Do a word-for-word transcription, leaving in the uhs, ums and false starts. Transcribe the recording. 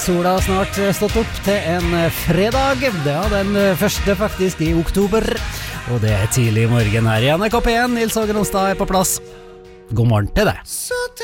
Sola har snart stått opp til en fredag, ja, den første faktisk i oktober, og det er tidlig i morgen her i N R K P en. Nils Åge Ronstad er på plass. God morgen til deg.